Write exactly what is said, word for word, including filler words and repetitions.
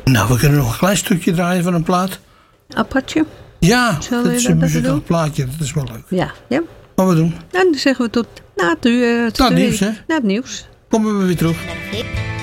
Nou, we kunnen nog een klein stukje draaien van een plaat. Apartje? Ja, Zullen dat we is dat een even muzikaal doen? plaatje. Dat is wel leuk. Ja, ja. Wat we doen? Dan zeggen we tot na het, uh, Na het nieuws, hè? Na het nieuws. Komen we weer terug. Met een flip.